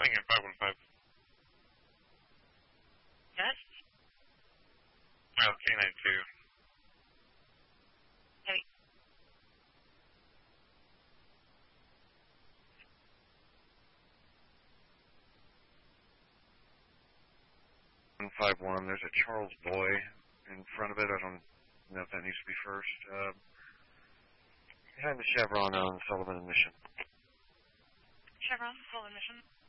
Flying at 515. Yes? Well, K92. Hey. 151, there's a Charles Boy in front of it. I don't know if that needs to be first. Behind the Chevron on Sullivan and Mission. Chevron, Sullivan Mission.